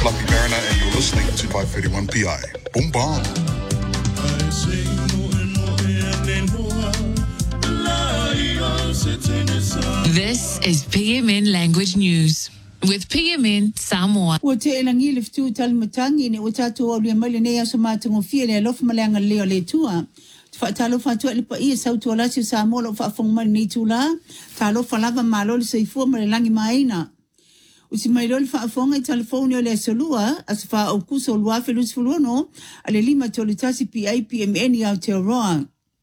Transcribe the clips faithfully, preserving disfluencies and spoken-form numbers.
Fluffy Mariner, and you're listening to five thirty-one P I. Boom, bam. This is P M N Language News with P M N Samoa. Ua te elangi le fitu talimatangi ne ua tātou au lia male nei aso mātango fia le alofa maleanga leo le tua. Te whaatalo whātua le pa ia sautu alasi o Samoa lo whaafonga mani nei tūla. Tālofa lava malo le saifua ma le langi maina. Usi mai lo le whaafonga i telefoni o le asolua asa wha au kusa o luafe lusi fuluono a le lima to le tasi P I P M N i au te aroa.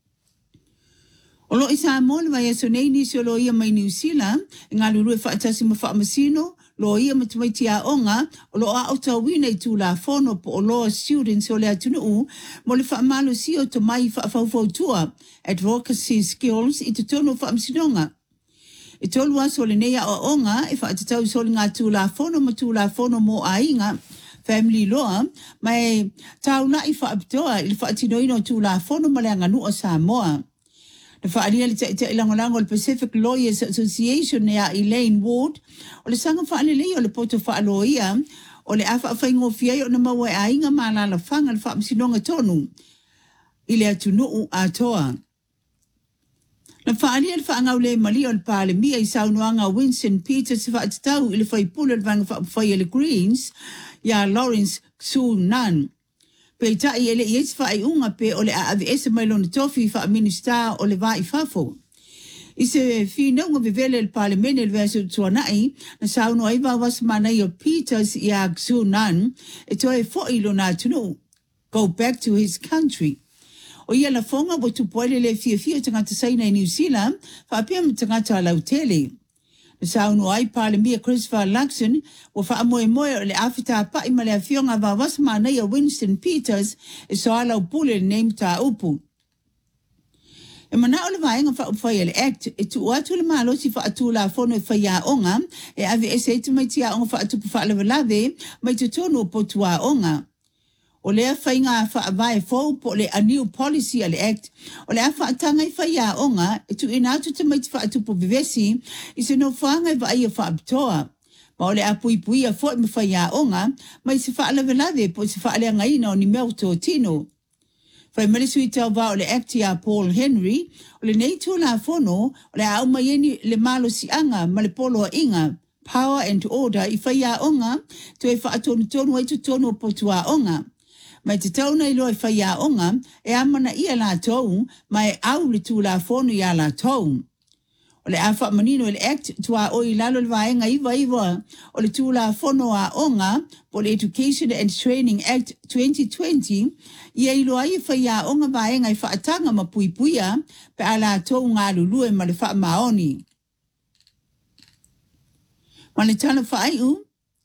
O lo i Samoa le vai aso nei nisi o lo ia mai New Zealand i ngā lulu e whaatasi ma whaamasino lo ia matumaiti a onga o lo a auta wina i tū la whono po o loa students o le atunuu mo le whaamalo si o to mai whaafauwhau tua advocacy skills i te tono whaamsinonga. I tolu aso le neia o onga e whaatatau soli ngā tū la whono ma tū la whono mo a inga family law mai tau na i whaapitoa i le whaatinoino tū la whono ma le anganu o Samoa. Le whaalia le te ilangolango le Pacific Lawyers Association nea Elaine Ward o le sanga whaalelei o le poto whaaloia o le awha whaingo fiai o na maua e ainga malala whanga le whaamsinonga tonu i le atunuu a toa. Le whaalia le whaangau le mali o le pāle mia i saunuanga Winston Peters whaatatau i le whaipula le vanga whaapawhai le Greens ia Lawrence Sunan. Pe tai ele i esi whaai unga pe o le a avi ese mai lona tofi wha minister o le vai fafo. I se whinaunga vivele le parlemene le vesu tuanai na sauno ai wawas manai o Peters i a Sunan e toe fo i lona tunu. Go back to his country. O ia la fonga bo tupoele le fia fia tangata saina i New Zealand wha apia tangata lautele. Na sauno ai Parlemia Christopher Luxon wa wha amoe moe o le awhita pai ma le awhionga wa wasma nei a Winston Peters e so ala upule le name ta upu. E mana o le vaenga wha upwhai le act e tu atu le malosi wha atu la whono e whaia onga e avi ese e tu mai tia onga wha atupu wha lawelave mai tu tonu o potua onga. O lea whainga wha avae fau po le a new policy a le act, o lea wha atanga i whaia onga, e tu ina atu te maiti wha atupo vivesi, i se no whaanga i wa ia wha abitoa. Ma o le a pui pui a fo i ma whaia onga, mai se wha alavelave po se wha alea ngaina o ni meo tō tino. Whai marisu i tau wa o le act a Paul Henry, o le nei tō la whono, o le a au maieni le malo si anga, ma le polo a inga, power and order i whaia onga, to e wha atonu tonu ai tu tonu o potua onga. Mai te tauna i loa i whaia onga, e amana ia la tau, mai au le tū la whono i a la tau. O le awha manino le act, tua o i lalo le vaenga iwa iwa, o le tū la whono a onga, po le Education and Training Act twenty twenty, ia i loa i whaia onga vaenga i whaatanga ma pui puia, pe a la tau ngā lulue ma le wha maoni. Ma le tana whaiu,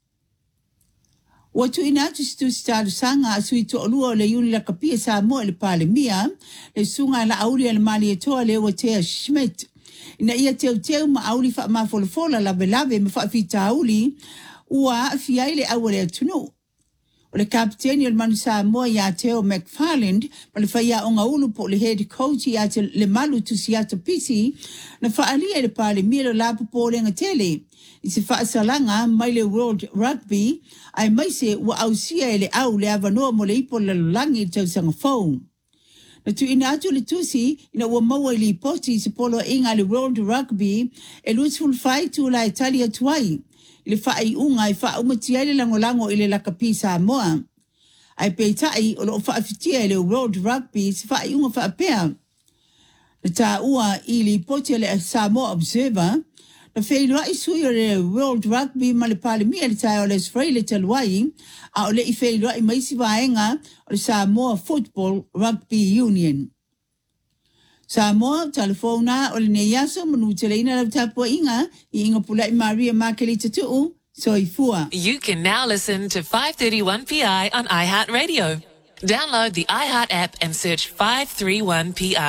Wa tu ina tu stu staru sanga asui to olua le yuni la kapia sa mo le pale mia le sunga la auri le mali e toa le wa tea Schmidt ina ia teu teu ma auri fa ma fol fola la belave me fa fita auli ua fi ai le awale tunu o le kapteni le manu sa mo ya teo McFarland ma le fa ia onga ulu po le head coach ya te le malu tu si ata pisi na fa ali le pale mia le la po le ngatele I se whaasalanga mai le World Rugby, ai mai se ua ausia e le au le avanoa mo le ipo le langi tau sanga fau. Na tu ina atu le tusi, ina ua maua i li poti se polo inga le World Rugby, e luisful fai tu la Italia tuai, i le whaai unga i wha umatia le langolango i le lakapi Samoa. Ai peitai o lo whaafitia i le World Rugby se whaai unga whaapea. Na ta ua i li poti le Samoa Observer, na whailua i sui o le World Rugby ma le pale mia le tai o le sfrei le taluai, a o le i whailua i maisi vaenga o le Samoa Football Rugby Union. Samoa, telefona o le neiaso manu te leina lau tapua inga i inga pula i Maria Makeli Tatuu, soifua. You can now listen to five thirty-one P I on iHeartRadio. Download the iHeart app and search five thirty-one P I.